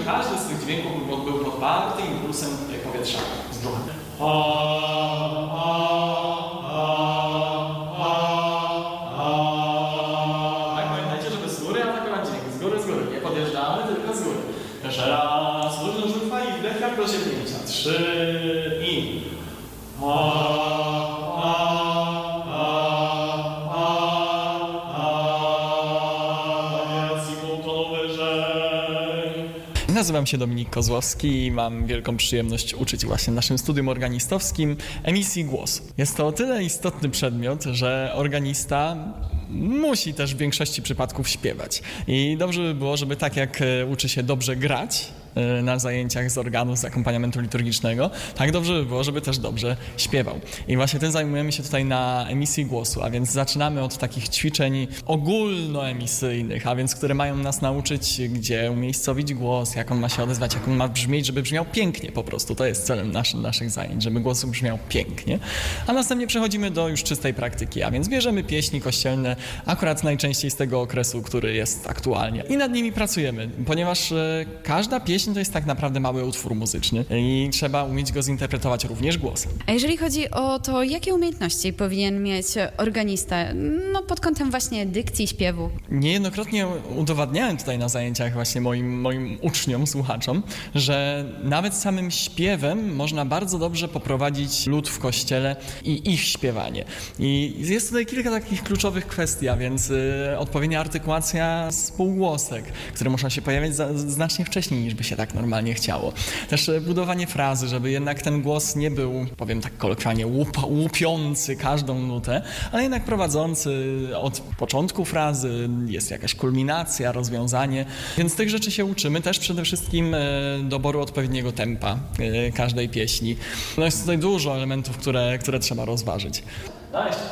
każdy z tych dźwięków był podparty impulsem powietrza z brzucha. Tak, pamiętajcie, żeby z góry atakować dźwięk. Z góry. Nie podjeżdżamy, tylko z góry. Jeszcze raz, luźno żuchwa i wdech jak do sięgnięcia. 3 i... Nazywam się Dominik Kozłowski i mam wielką przyjemność uczyć właśnie w naszym studium organistowskim emisji głosu. Jest to o tyle istotny przedmiot, że organista musi też w większości przypadków śpiewać. I dobrze by było, żeby tak jak uczy się dobrze grać na zajęciach z organu, z akompaniamentu liturgicznego, tak dobrze by było, żeby też dobrze śpiewał. I właśnie tym zajmujemy się tutaj na emisji głosu, a więc zaczynamy od takich ćwiczeń ogólnoemisyjnych, a więc które mają nas nauczyć, gdzie umiejscowić głos, jak on ma się odezwać, jak on ma brzmieć, żeby brzmiał pięknie po prostu. To jest celem naszych zajęć, żeby głos brzmiał pięknie. A następnie przechodzimy do już czystej praktyki, a więc bierzemy pieśni kościelne, akurat najczęściej z tego okresu, który jest aktualnie. I nad nimi pracujemy, ponieważ każda pieśń to jest tak naprawdę mały utwór muzyczny i trzeba umieć go zinterpretować również głosem. A jeżeli chodzi o to, jakie umiejętności powinien mieć organista, no pod kątem właśnie dykcji, śpiewu? Niejednokrotnie udowadniałem tutaj na zajęciach właśnie moim uczniom, słuchaczom, że nawet samym śpiewem można bardzo dobrze poprowadzić lud w kościele i ich śpiewanie. I jest tutaj kilka takich kluczowych kwestii, a więc odpowiednia artykulacja spółgłosek, które muszą się pojawiać znacznie wcześniej niż by się tak normalnie chciało. Też budowanie frazy, żeby jednak ten głos nie był, powiem tak kolokwialnie, łupiący każdą nutę, ale jednak prowadzący od początku frazy, jest jakaś kulminacja, rozwiązanie, więc tych rzeczy się uczymy. Też przede wszystkim doboru odpowiedniego tempa każdej pieśni. No jest tutaj dużo elementów, które trzeba rozważyć.